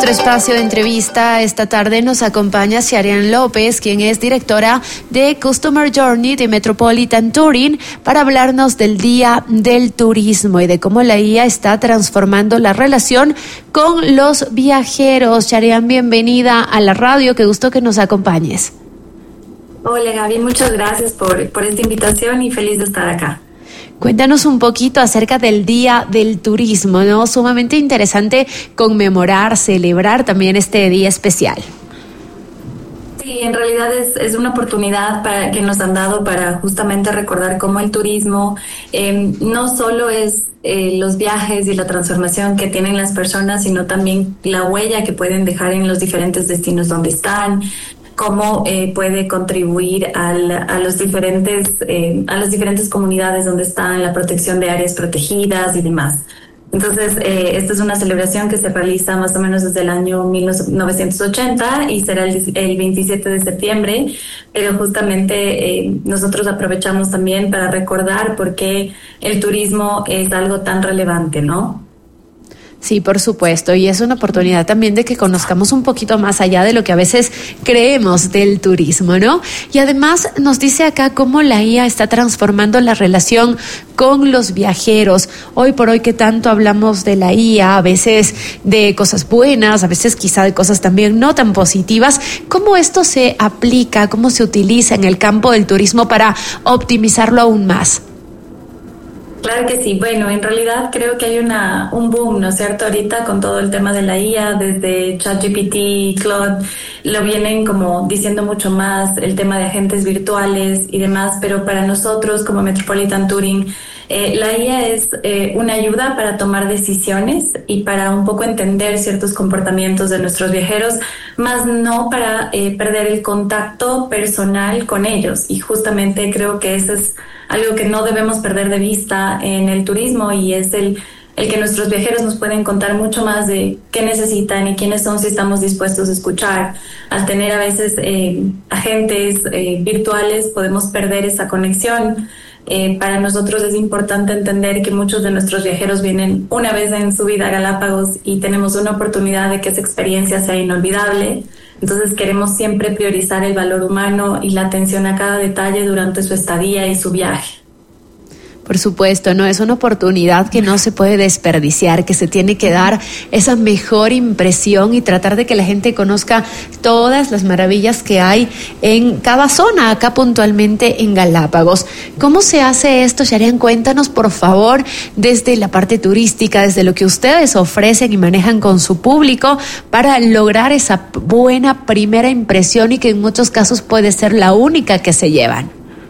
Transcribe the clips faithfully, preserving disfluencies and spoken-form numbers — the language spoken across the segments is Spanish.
nuestro espacio de entrevista esta tarde nos acompaña Sharian López, quien es directora de Customer Journey de Metropolitan Touring, para hablarnos del Día del Turismo y de cómo la I A está transformando la relación con los viajeros. Sharian, bienvenida a la radio, qué gusto que nos acompañes. Hola Gaby, muchas gracias por, por esta invitación y feliz de estar acá. Cuéntanos un poquito acerca del Día del Turismo, ¿no? Sumamente interesante conmemorar, celebrar también este día especial. Sí, en realidad es, es una oportunidad para, que nos han dado para justamente recordar cómo el turismo eh, no solo es eh, los viajes y la transformación que tienen las personas, sino también la huella que pueden dejar en los diferentes destinos donde están, cómo eh, puede contribuir al, a los diferentes eh, a las diferentes comunidades donde están, la protección de áreas protegidas y demás. Entonces, eh, esta es una celebración que se realiza más o menos desde el año mil novecientos ochenta y será el, el veintisiete de septiembre, pero justamente eh, nosotros aprovechamos también para recordar por qué el turismo es algo tan relevante, ¿no? Sí, por supuesto, y es una oportunidad también de que conozcamos un poquito más allá de lo que a veces creemos del turismo, ¿no? Y además nos dice acá cómo la I A está transformando la relación con los viajeros. Hoy por hoy que tanto hablamos de la I A, a veces de cosas buenas, a veces quizá de cosas también no tan positivas, ¿cómo esto se aplica, cómo se utiliza en el campo del turismo para optimizarlo aún más? Claro que sí. Bueno, en realidad creo que hay una un boom, ¿no es cierto? Ahorita con todo el tema de la I A, desde ChatGPT, Claude, lo vienen como diciendo mucho más, el tema de agentes virtuales y demás, pero para nosotros como Metropolitan Touring, eh, la I A es eh, una ayuda para tomar decisiones y para un poco entender ciertos comportamientos de nuestros viajeros, más no para eh, perder el contacto personal con ellos. Y justamente creo que eso es algo que no debemos perder de vista en el turismo, y es el, el que nuestros viajeros nos pueden contar mucho más de qué necesitan y quiénes son si estamos dispuestos a escuchar. Al tener a veces eh, agentes eh, virtuales podemos perder esa conexión. Eh, para nosotros es importante entender que muchos de nuestros viajeros vienen una vez en su vida a Galápagos y tenemos una oportunidad de que esa experiencia sea inolvidable. Entonces queremos siempre priorizar el valor humano y la atención a cada detalle durante su estadía y su viaje. Por supuesto, no es una oportunidad que no se puede desperdiciar, que se tiene que dar esa mejor impresión y tratar de que la gente conozca todas las maravillas que hay en cada zona, acá puntualmente en Galápagos. ¿Cómo se hace esto, Sharian? Cuéntanos, por favor, desde la parte turística, desde lo que ustedes ofrecen y manejan con su público para lograr esa buena primera impresión y que en muchos casos puede ser la única que se llevan.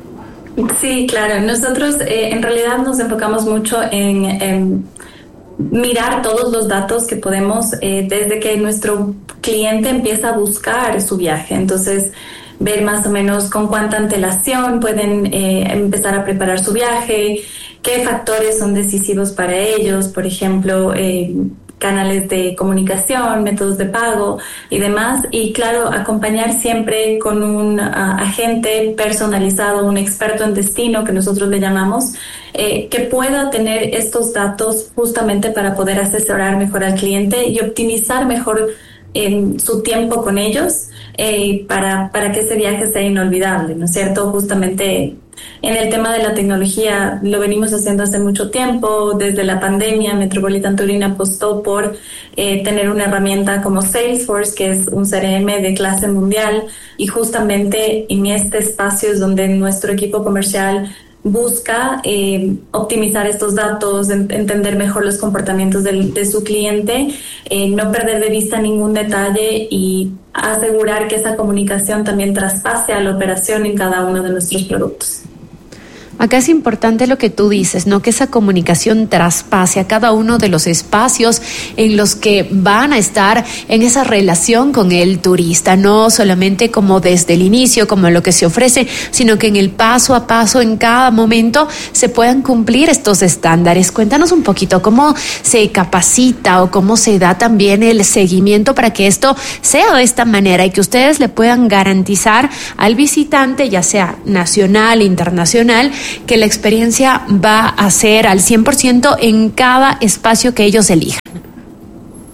Sí, claro. Nosotros eh, en realidad nos enfocamos mucho en, en mirar todos los datos que podemos eh, desde que nuestro cliente empieza a buscar su viaje. Entonces, ver más o menos con cuánta antelación pueden eh, empezar a preparar su viaje, qué factores son decisivos para ellos, por ejemplo, eh, canales de comunicación, métodos de pago y demás. Y claro, acompañar siempre con un uh, agente personalizado, un experto en destino que nosotros le llamamos, eh, que pueda tener estos datos justamente para poder asesorar mejor al cliente y optimizar mejor eh, su tiempo con ellos eh, para, para que ese viaje sea inolvidable, ¿no es cierto? Justamente en el tema de la tecnología lo venimos haciendo hace mucho tiempo. Desde la pandemia, Metropolitan Touring apostó por eh, tener una herramienta como Salesforce, que es un C R M de clase mundial, y justamente en este espacio es donde nuestro equipo comercial busca eh, optimizar estos datos, en, entender mejor los comportamientos del, de su cliente, eh, no perder de vista ningún detalle y asegurar que esa comunicación también traspase a la operación en cada uno de nuestros productos. Acá es importante lo que tú dices, ¿no? Que esa comunicación traspase a cada uno de los espacios en los que van a estar en esa relación con el turista, no solamente como desde el inicio, como lo que se ofrece, sino que en el paso a paso, en cada momento, se puedan cumplir estos estándares. Cuéntanos un poquito cómo se capacita o cómo se da también el seguimiento para que esto sea de esta manera y que ustedes le puedan garantizar al visitante, ya sea nacional, internacional, que la experiencia va a ser al cien por ciento en cada espacio que ellos elijan.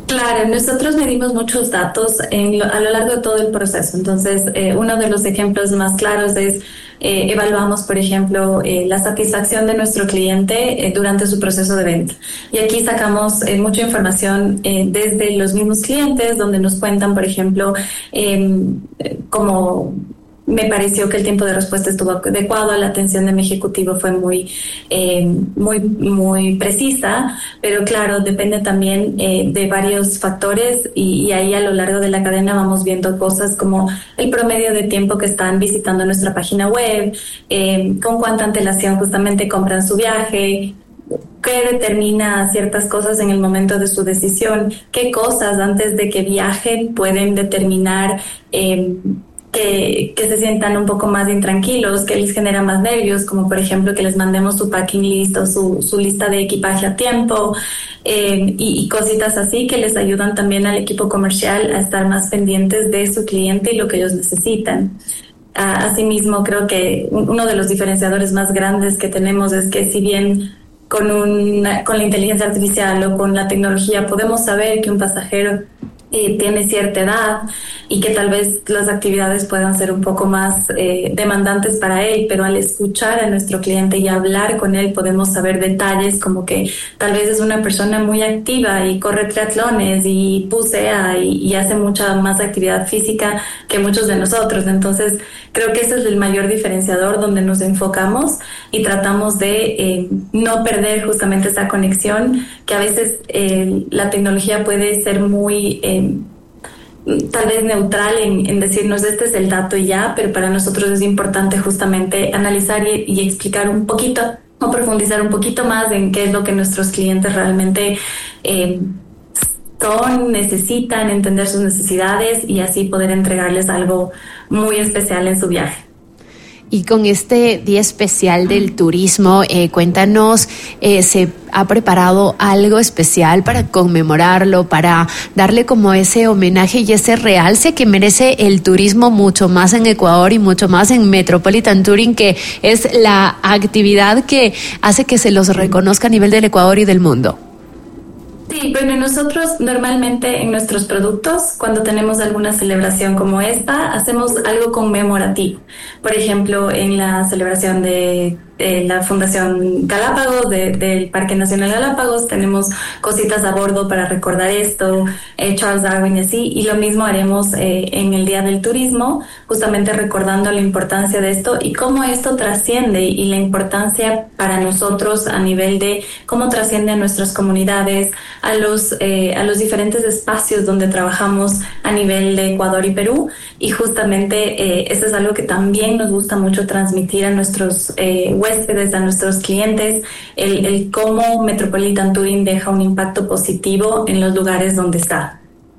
Claro, nosotros medimos muchos datos en lo, a lo largo de todo el proceso. Entonces, eh, uno de los ejemplos más claros es eh, evaluamos, por ejemplo, eh, la satisfacción de nuestro cliente eh, durante su proceso de venta. Y aquí sacamos eh, mucha información eh, desde los mismos clientes, donde nos cuentan, por ejemplo, eh, como me pareció que el tiempo de respuesta estuvo adecuado, la atención de mi ejecutivo fue muy, eh, muy, muy precisa, pero claro, depende también eh, de varios factores y, y ahí a lo largo de la cadena vamos viendo cosas como el promedio de tiempo que están visitando nuestra página web, eh, con cuánta antelación justamente compran su viaje, qué determina ciertas cosas en el momento de su decisión, qué cosas antes de que viajen pueden determinar eh, Que, que se sientan un poco más intranquilos, que les genera más nervios, como por ejemplo que les mandemos su packing list o su, su lista de equipaje a tiempo, eh, y, y cositas así que les ayudan también al equipo comercial a estar más pendientes de su cliente y lo que ellos necesitan. Uh, asimismo, creo que uno de los diferenciadores más grandes que tenemos es que si bien con, una, con la inteligencia artificial o con la tecnología podemos saber que un pasajero Eh, tiene cierta edad y que tal vez las actividades puedan ser un poco más eh, demandantes para él, pero al escuchar a nuestro cliente y hablar con él podemos saber detalles como que tal vez es una persona muy activa y corre triatlones y bucea y, y hace mucha más actividad física que muchos de nosotros. Entonces creo que ese es el mayor diferenciador donde nos enfocamos y tratamos de eh, no perder justamente esa conexión que a veces eh, la tecnología puede ser muy eh, tal vez neutral en, en decirnos este es el dato y ya, pero para nosotros es importante justamente analizar y, y explicar un poquito o profundizar un poquito más en qué es lo que nuestros clientes realmente eh, son, necesitan, entender sus necesidades y así poder entregarles algo muy especial en su viaje. Y con este día especial del turismo, eh, cuéntanos, eh, ¿se ha preparado algo especial para conmemorarlo, para darle como ese homenaje y ese realce que merece el turismo mucho más en Ecuador y mucho más en Metropolitan Touring, que es la actividad que hace que se los reconozca a nivel del Ecuador y del mundo? Sí, bueno, nosotros normalmente en nuestros productos, cuando tenemos alguna celebración como esta, hacemos algo conmemorativo. Por ejemplo, en la celebración de, de la Fundación Galápagos, de, del Parque Nacional Galápagos, tenemos cositas a bordo para recordar esto, eh, Charles Darwin y así, y lo mismo haremos eh, en el Día del Turismo, justamente recordando la importancia de esto y cómo esto trasciende y la importancia para nosotros a nivel de cómo trasciende a nuestras comunidades, a los eh, a los diferentes espacios donde trabajamos a nivel de Ecuador y Perú, y justamente eh, eso es algo que también nos gusta mucho transmitir a nuestros eh, huéspedes, a nuestros clientes, el, el cómo Metropolitan Touring deja un impacto positivo en los lugares donde está.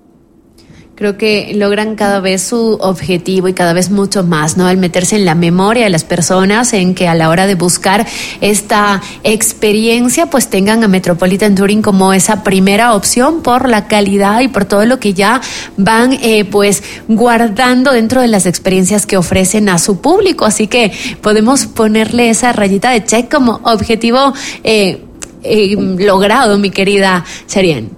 Creo que logran cada vez su objetivo y cada vez mucho más, ¿no? El meterse en la memoria de las personas, en que a la hora de buscar esta experiencia, pues tengan a Metropolitan Touring como esa primera opción por la calidad y por todo lo que ya van eh, pues guardando dentro de las experiencias que ofrecen a su público. Así que podemos ponerle esa rayita de check como objetivo eh, eh, logrado, mi querida Sharian.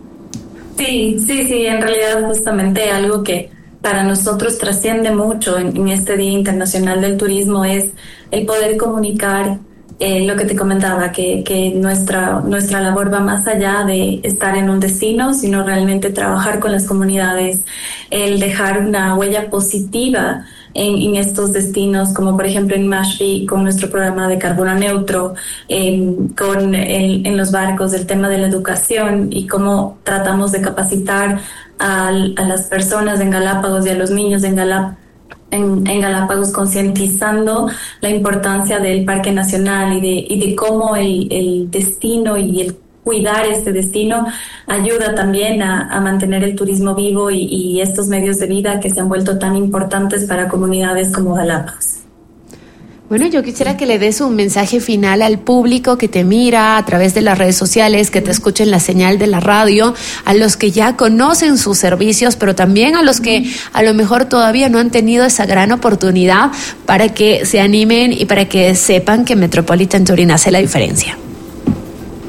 Sí, sí, sí, en realidad justamente algo que para nosotros trasciende mucho en, en este Día Internacional del Turismo es el poder comunicar eh, lo que te comentaba, que, que nuestra, nuestra labor va más allá de estar en un destino, sino realmente trabajar con las comunidades, el dejar una huella positiva En, en estos destinos, como por ejemplo en Mashpee con nuestro programa de carbono neutro, eh, con el, en los barcos el tema de la educación y cómo tratamos de capacitar a, a las personas en Galápagos y a los niños en Galápagos En, en Galápagos, concientizando la importancia del Parque Nacional y de, y de cómo el, el destino y el cuidar este destino ayuda también a, a mantener el turismo vivo y, y estos medios de vida que se han vuelto tan importantes para comunidades como Galápagos. Bueno, yo quisiera que le des un mensaje final al público que te mira a través de las redes sociales, que te escuchen la señal de la radio, a los que ya conocen sus servicios, pero también a los que a lo mejor todavía no han tenido esa gran oportunidad, para que se animen y para que sepan que Metropolitan Touring hace la diferencia. Claro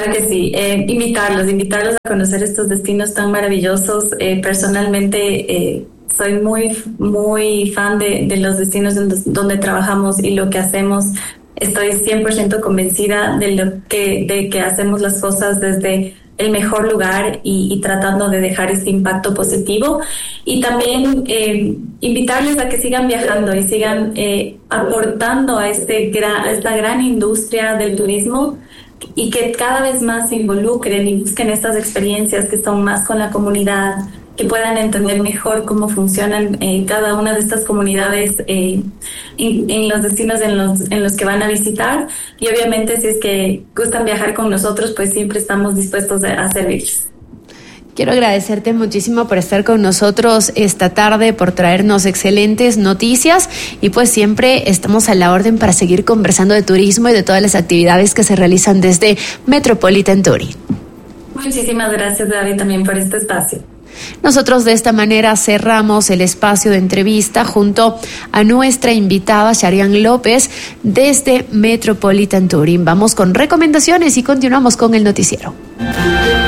Claro que sí, eh, invitarlos, invitarlos a conocer estos destinos tan maravillosos. Eh, personalmente eh, soy muy, muy fan de, de los destinos donde, donde trabajamos y lo que hacemos. Estoy cien por ciento convencida de lo que, de que hacemos las cosas desde el mejor lugar y, y tratando de dejar ese impacto positivo. Y también eh, invitarles a que sigan viajando y sigan eh, aportando a, este gran, a esta gran industria del turismo, y que cada vez más se involucren y busquen estas experiencias que son más con la comunidad, que puedan entender mejor cómo funcionan eh, cada una de estas comunidades eh, en, en los destinos en los, en los que van a visitar. Y obviamente, si es que gustan viajar con nosotros, pues siempre estamos dispuestos a, a servirles. Quiero agradecerte muchísimo por estar con nosotros esta tarde, por traernos excelentes noticias, y pues siempre estamos a la orden para seguir conversando de turismo y de todas las actividades que se realizan desde Metropolitan Touring. Muchísimas gracias, David, también por este espacio. Nosotros de esta manera cerramos el espacio de entrevista junto a nuestra invitada Sharian López desde Metropolitan Touring. Vamos con recomendaciones y continuamos con el noticiero.